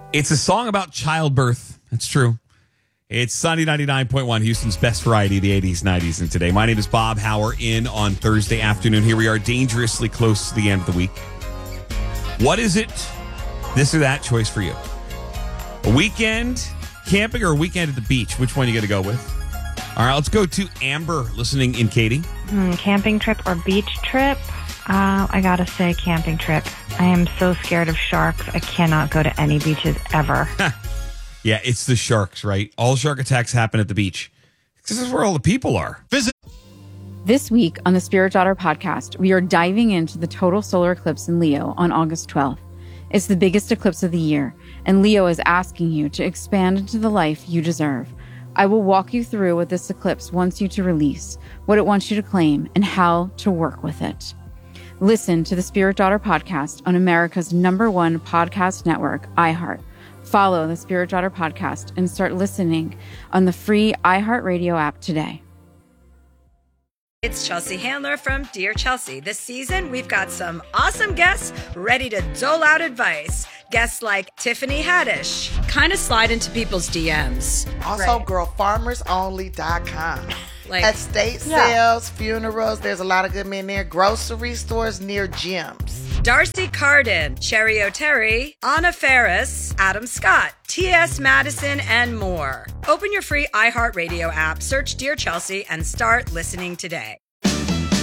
It's a song about childbirth. That's true. It's Sunny 99.1, Houston's best variety of the 80s, 90s, and today. My name is Bob Hauer in on Thursday afternoon. Here we are, dangerously close to the end of the week. What is it, this or that choice for you? A weekend camping or a weekend at the beach? Which one you going to go with? All right, let's go to Amber listening in Katy. Camping trip or beach trip? I got to say camping trip. I am so scared of sharks. I cannot go to any beaches ever. Yeah, it's the sharks, right? All shark attacks happen at the beach. This is where all the people are. This week on the Spirit Daughter podcast, we are diving into the total solar eclipse in Leo on August 12th. It's the biggest eclipse of the year, and Leo is asking you to expand into the life you deserve. I will walk you through what this eclipse wants you to release, what it wants you to claim, and how to work with it. Listen to the Spirit Daughter podcast on America's #1 podcast network, iHeart. Follow the Spirit Daughter podcast and start listening on the free iHeartRadio app today. It's Chelsea Handler from Dear Chelsea. This season, we've got some awesome guests ready to dole out advice. Guests like Tiffany Haddish, kind of slide into people's DMs. Also, girlfarmersonly.com. Like estate sales, funerals, there's a lot of good men there. Grocery stores near gyms. Darcy Carden, Cherry O'Terry, Anna Ferris, Adam Scott, T.S. Madison, and more. Open your free iHeartRadio app, search Dear Chelsea, and start listening today.